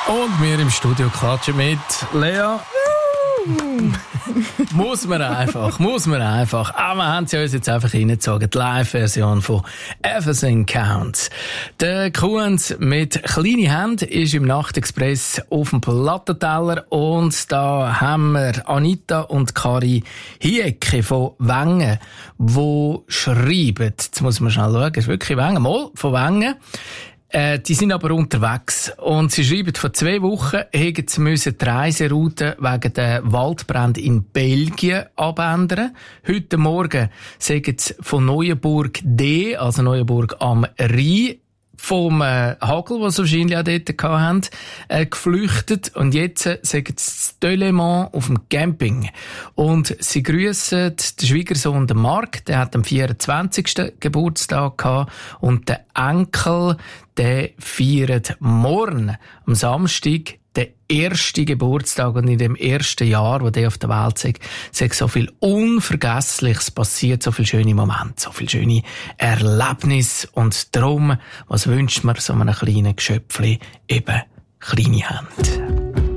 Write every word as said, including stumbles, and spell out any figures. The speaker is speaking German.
Und wir im Studio klatschen mit Lea. muss man einfach, muss man einfach. Aber wir haben sie uns jetzt einfach reingezogen. Die Live-Version von Everything Counts. Der Kuhns mit kleinen Händen ist im Nachtexpress auf dem Plattenteller. Und da haben wir Anita und Kari Hiecke von Wengen, die schreiben, jetzt muss man schnell schauen, ist wirklich Wengen, mal von Wengen. Äh, die sind aber unterwegs. Und sie schreiben, vor zwei Wochen hätten sie müssen die Reiseroute wegen der Waldbrände in Belgien abändern. Heute Morgen sagen sie von Neuenburg D, also Neuenburg am Rhein, vom äh, Hagel, den sie wahrscheinlich auch dort hatten, äh, geflüchtet. Und jetzt äh, sagen sie Delémont auf dem Camping. Und sie grüssen den Schwiegersohn, den Marc, der hat am vierundzwanzigsten Geburtstag gehabt. Und der Enkel, der feiert morgen, am Samstag, der erste Geburtstag. Und in dem ersten Jahr, wo der auf der Welt ist, ist so viel Unvergessliches passiert, so viele schöne Momente, so viele schöne Erlebnisse. Und darum, was wünscht man so einem kleinen Geschöpfli? Eben kleine Hände.